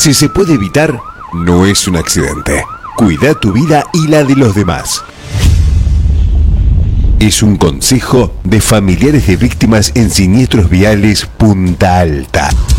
Si se puede evitar, no es un accidente. Cuida tu vida y la de los demás. Es un consejo de familiares de víctimas en siniestros viales Punta Alta.